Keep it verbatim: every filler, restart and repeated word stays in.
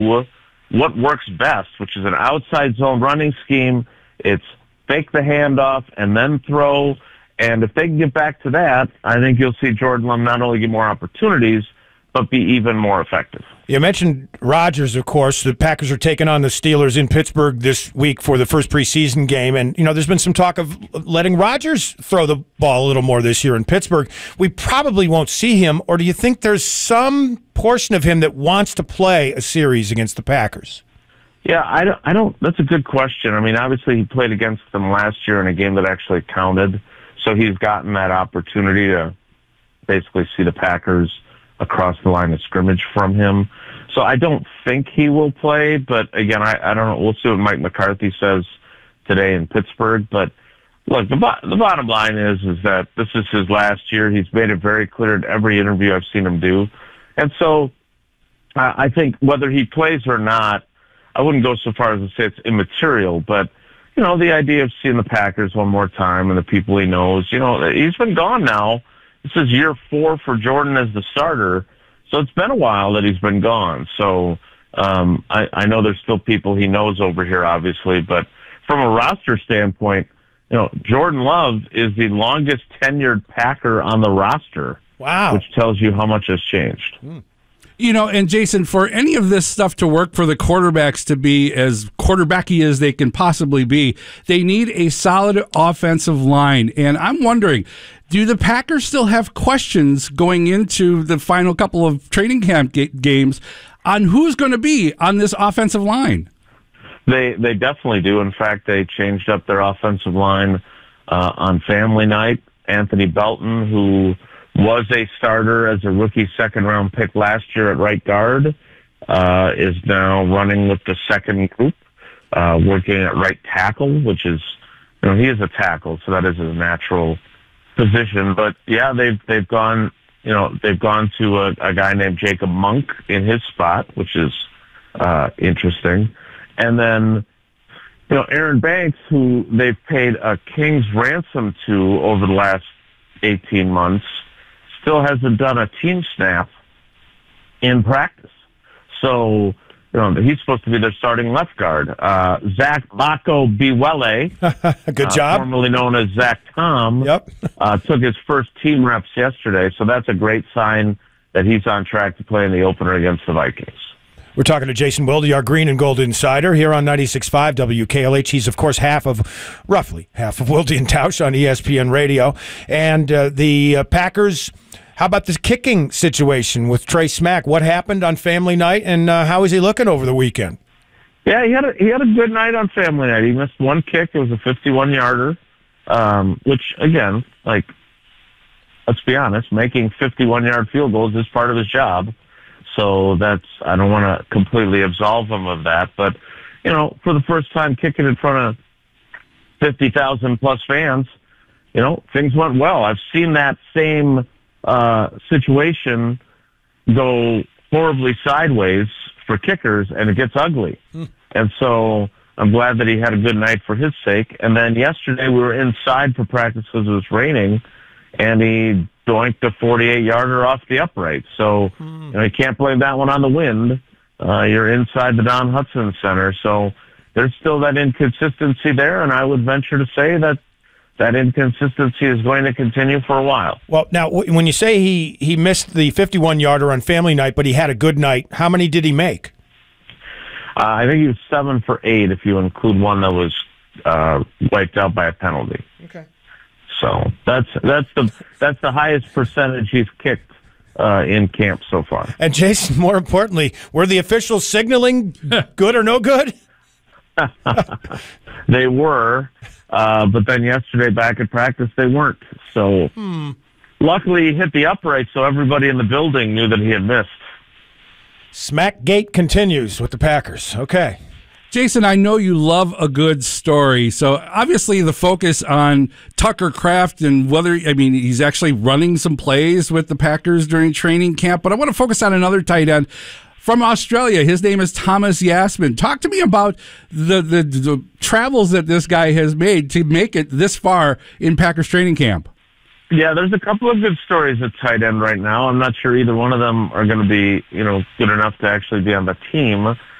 what works best, which is an outside zone running scheme. It's fake the handoff and then throw. And if they can get back to that, I think you'll see Jordan Love not only get more opportunities, but be even more effective. You mentioned Rodgers, of course. The Packers are taking on the Steelers in Pittsburgh this week for the first preseason game. And, you know, there's been some talk of letting Rodgers throw the ball a little more this year in Pittsburgh. We probably won't see him, or do you think there's some portion of him that wants to play a series against the Packers? Yeah, I don't, I don't. That's a good question. I mean, obviously he played against them last year in a game that actually counted. So he's gotten that opportunity to basically see the Packers across the line of scrimmage from him. So I don't think he will play, but again, I, I don't know. We'll see what Mike McCarthy says today in Pittsburgh. But look, the, bo- the bottom line is, is that this is his last year. He's made it very clear in every interview I've seen him do. And so uh, I think whether he plays or not, I wouldn't go so far as to say it's immaterial, but you know, the idea of seeing the Packers one more time and the people he knows, you know, he's been gone now. This is year four for Jordan as the starter, so it's been a while that he's been gone. So um, I, I know there's still people he knows over here, obviously, but from a roster standpoint, you know, Jordan Love is the longest tenured Packer on the roster. Wow. Which tells you how much has changed. Hmm. You know, and Jason, for any of this stuff to work for the quarterbacks to be as quarterbacky as they can possibly be, they need a solid offensive line. And I'm wondering, do the Packers still have questions going into the final couple of training camp ga- games on who's going to be on this offensive line? They they definitely do. In fact, they changed up their offensive line uh, on family night. Anthony Belton, who was a starter as a rookie second-round pick last year at right guard, uh, is now running with the second group, uh, working at right tackle, which is, you know, he is a tackle, so that is his natural position. But yeah, they've they've gone, you know, they've gone to a, a guy named Jacob Monk in his spot, which is uh, interesting. And then, you know, Aaron Banks, who they've paid a king's ransom to over the last eighteen months, still hasn't done a team snap in practice. So, you know, he's supposed to be their starting left guard. Uh, Zach Mako Biwele, good uh, job, formerly known as Zach Tom, yep. uh, took his first team reps yesterday. So that's a great sign that he's on track to play in the opener against the Vikings. We're talking to Jason Wilde, our Green and Gold Insider, here on ninety-six point five W K L H. He's, of course, half of, roughly, half of Wilde and Tausch on E S P N Radio. And uh, the uh, Packers, how about this kicking situation with Trey Smack? What happened on family night, and uh, how is he looking over the weekend? Yeah, he had a, he had a good night on family night. He missed one kick. It was a fifty-one-yarder, um, which, again, like, let's be honest, making fifty-one-yard field goals is part of his job. So that's, I don't want to completely absolve him of that. But, you know, for the first time kicking in front of fifty thousand plus fans, you know, things went well. I've seen that same uh, situation go horribly sideways for kickers, and it gets ugly. Hmm. And so I'm glad that he had a good night for his sake. And then yesterday we were inside for practice because it was raining, and he doinked a forty-eight-yarder off the upright. So, hmm. you know, you can't blame that one on the wind. Uh, you're inside the Don Hudson Center. So there's still that inconsistency there, and I would venture to say that that inconsistency is going to continue for a while. Well, now, w- when you say he, he missed the fifty-one-yarder on family night, but he had a good night, how many did he make? Uh, I think he was seven for eight if you include one that was uh, wiped out by a penalty. Okay. So that's that's the that's the highest percentage he's kicked uh, in camp so far. And Jason, more importantly, were the officials signaling good or no good? They were, uh, but then yesterday back at practice they weren't. So hmm. luckily he hit the upright, so everybody in the building knew that he had missed. Smackgate continues with the Packers. Okay. Jason, I know you love a good story. So obviously the focus on Tucker Kraft and whether, I mean, he's actually running some plays with the Packers during training camp, but I want to focus on another tight end from Australia. His name is Thomas Yasmin. Talk to me about the, the, the travels that this guy has made to make it this far in Packers training camp. Yeah, there's a couple of good stories at tight end right now. I'm not sure either one of them are going to be, you know, good enough to actually be on the team.